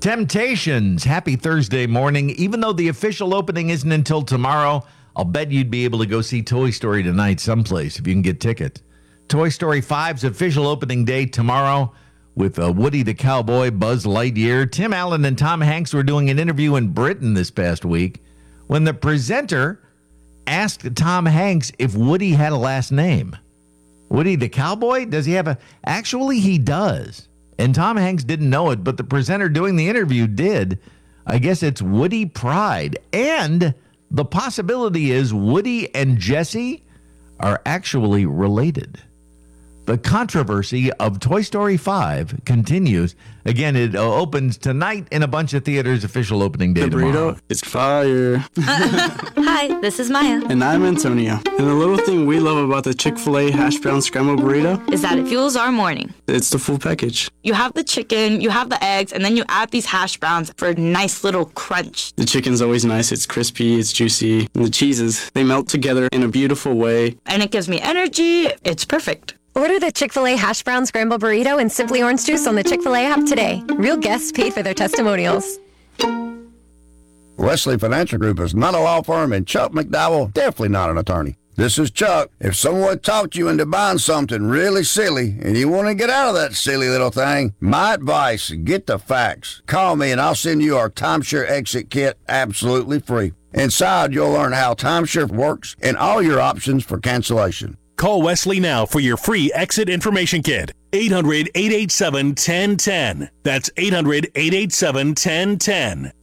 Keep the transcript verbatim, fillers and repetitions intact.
Temptations, happy Thursday morning. Even though the official opening isn't until tomorrow, I'll bet you'd be able to go see Toy Story tonight someplace if you can get tickets. Toy Story five's official opening day tomorrow with uh, Woody the Cowboy, Buzz Lightyear. Tim Allen and Tom Hanks were doing an interview in Britain this past week when the presenter asked Tom Hanks if Woody had a last name. Woody the Cowboy? Does he have a... Actually, he does. And Tom Hanks didn't know it, but the presenter doing the interview did. I guess it's Woody Pride. And the possibility is Woody and Jesse are actually related. The controversy of Toy Story five continues. Again, it uh, opens tonight in a bunch of theaters. Official opening day the tomorrow. Burrito, it's fire. Hi, this is Maya. And I'm Antonio. And the little thing we love about the Chick-fil-A hash brown scrambled burrito Is that it fuels our morning. It's the full package. You have the chicken, you have the eggs, and then you add these hash browns for a nice little crunch. The chicken's always nice. It's crispy, it's juicy. And the cheeses, they melt together in a beautiful way. And it gives me energy. It's perfect. Order the Chick-fil-A Hash Brown Scramble Burrito and Simply Orange Juice on the Chick-fil-A app today. Real guests paid for their testimonials. Wesley Financial Group is not a law firm, and Chuck McDowell definitely not an attorney. This is Chuck. If someone talked you into buying something really silly and you want to get out of that silly little thing, my advice, get the facts. Call me and I'll send you our timeshare exit kit absolutely free. Inside, you'll learn how timeshare works and all your options for cancellation. Call Wesley now for your free exit information kit. eight hundred, eight eight seven, one oh one oh. That's eight hundred, eight eight seven, one oh one oh.